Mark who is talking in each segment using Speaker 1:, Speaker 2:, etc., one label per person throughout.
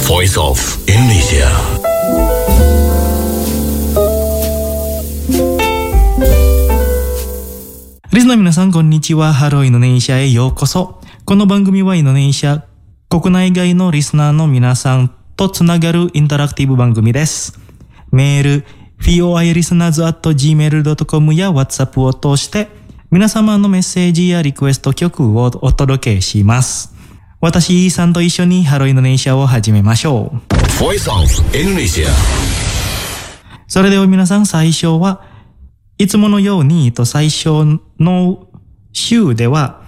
Speaker 1: Voice of Indonesia.
Speaker 2: リスナーの皆さんこんにちは。ハローインドネシアへようこそ。この番組はインドネシア国内外のリスナーの皆さんとつながるインタラクティブ番組です。メール foilisteners@gmail.com や WhatsApp を通して皆様のメッセージやリクエスト曲をお届けします。私、イーさんと一緒にハローインドネシアを始めましょう。
Speaker 1: Voice of Indonesia。
Speaker 2: それでは皆さん、最初はいつものように最初の週では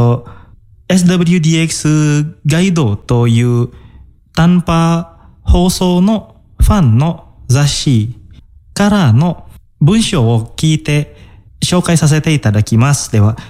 Speaker 2: SWDX ガイドという短波放送のファンの雑誌からの文章を聞いて紹介させていただきます。では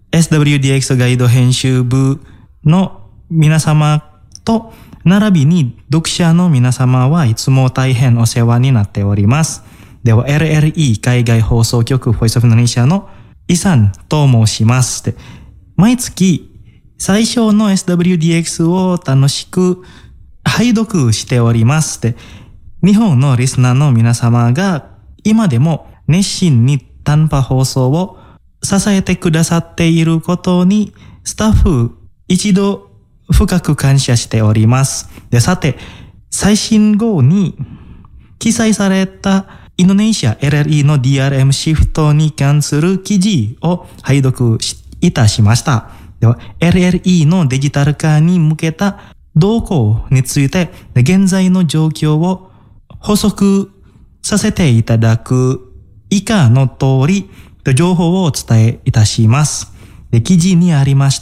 Speaker 2: SWDX ガイド編集部の皆様と並びに読者の皆様はいつも大変お世話になっております。では LLE 海外放送局 Voice of Indonesia のイさんと申します。で毎月最初の SWDX を楽しく拝読しております。で日本のリスナーの皆様が今でも熱心に短波放送を支えてくださっていることにスタッフ一度深く感謝しております。でさて最新号に記載されたインドネシア LLE の DRM シフトに関する記事を拝読いたしました。では LLE のデジタル化に向けた動向について現在の状況を補足させていただく以下の通り情報をお伝えいたします。で記事にありました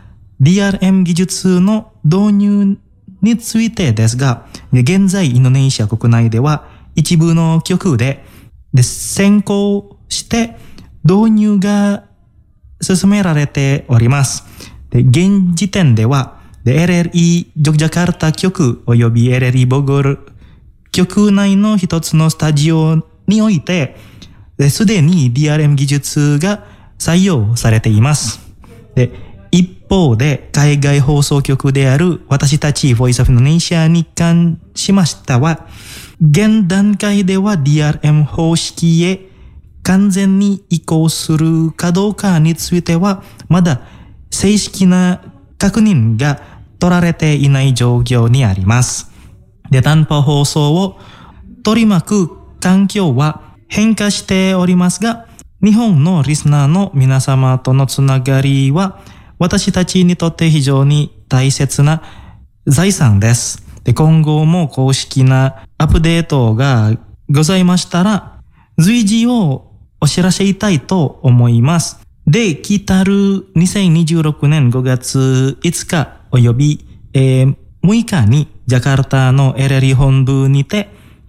Speaker 2: DRM 技術の導入についてですが、現在インドネシア国内では一部の局で先行して導入が進められております。で現時点ではLLE ジョグジャカルタ局および LLE ボゴル局内の一つのスタジオにおいてすでに DRM 技術が採用されています。で一方で海外放送局である私たち Voice of Indonesia に関しましては現段階では DRM 方式へ完全に移行するかどうかについてはまだ正式な確認が取られていない状況にあります。で短波放送を取り巻く環境は変化しておりますが、日本のリスナーの皆様とのつながりは私たちにとって非常に大切な財産です。で今後も公式なアップデートがございましたら随時をお知らせしたいと思います。で来たる2026年5月5日および、6日にジャカルタの LLE 本部にて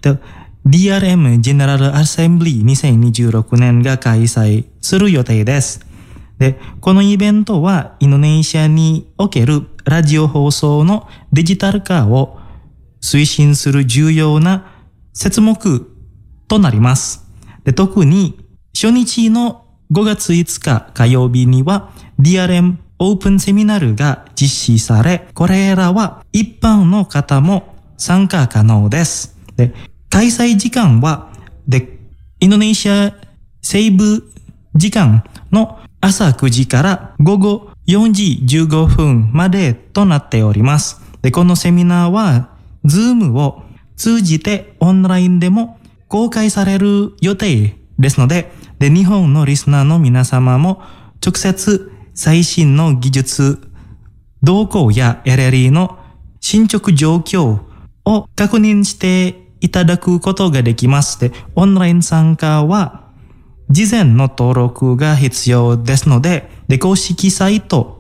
Speaker 2: DRM ジェネラルアセンブリー2026年が開催する予定です。でこのイベントはインドネシアにおけるラジオ放送のデジタル化を推進する重要な節目となります。で特に初日の5月5日火曜日には DRM オープンセミナーが実施され、これらは一般の方も参加可能です。で開催時間はインドネシア西部時間の朝9時から午後4時15分までとなっております。でこのセミナーは Zoom を通じてオンラインでも公開される予定ですので、日本のリスナーの皆様も直接最新の技術動向や LLE の進捗状況を確認していただくことができます。でオンライン参加は事前の登録が必要ですので、公式サイト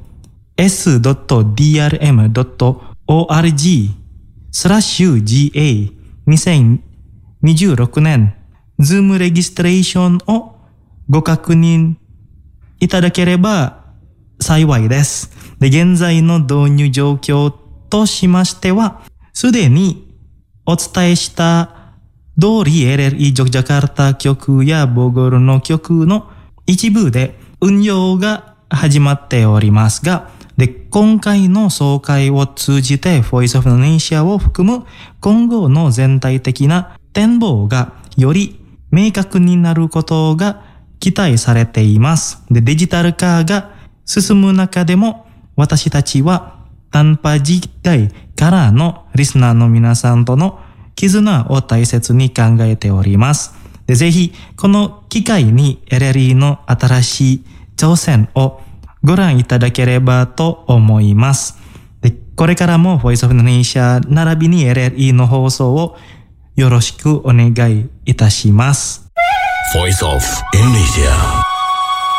Speaker 2: s.drm.org/GA2026 年 Zoom レギストレーションをご確認いただければ幸いです。で現在の導入状況としましては、すでにお伝えした通り LLE ジョグジャカルタ局やボゴルの局の一部で運用が始まっておりますが、 で、今回の総会を通じて Voice of Indonesia を含む今後の全体的な展望がより明確になることが期待されています。で、デジタル化が進む中でも私たちは単波時代からのリスナーの皆さんとの絆を大切に考えております。で、ぜひこの機会に LLE の新しい挑戦をご覧いただければと思います。で、これからも Voice of Indonesia 並びに LLE の放送をよろしくお願いいたします。
Speaker 1: Voice of Indonesia